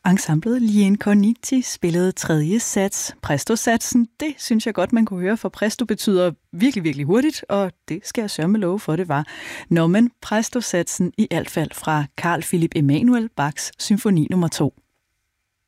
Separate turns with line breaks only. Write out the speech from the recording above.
Ensemblet Lien Corniti spillede tredje sats, Presto-satsen. Det synes jeg godt, man kunne høre, for Presto betyder virkelig, virkelig hurtigt, og det skal jeg sørge med love for, det var. Nå, men Presto-satsen i alt fald fra Carl Philipp Emanuel Bachs symfoni nummer 2.